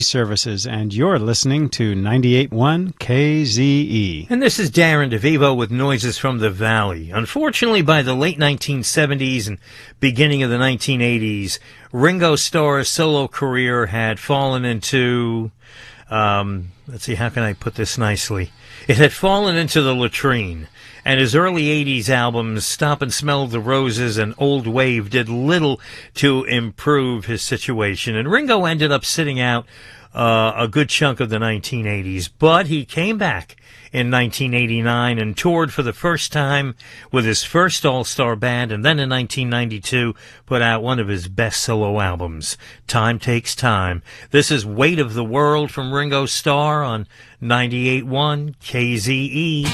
Services, and you're listening to 98.1 KZE. And this is Darren DeVivo with Noises from the Valley. Unfortunately, by the late 1970s and beginning of the 1980s, Ringo Starr's solo career had fallen into, let's see, how can I put this nicely? It had fallen into the latrine. And his early 80s albums, Stop and Smell the Roses and Old Wave, did little to improve his situation. And Ringo ended up sitting out a good chunk of the 1980s. But he came back in 1989 and toured for the first time with his first all-star band. And then in 1992, put out one of his best solo albums, Time Takes Time. This is Weight of the World from Ringo Starr on 98.1 KZE.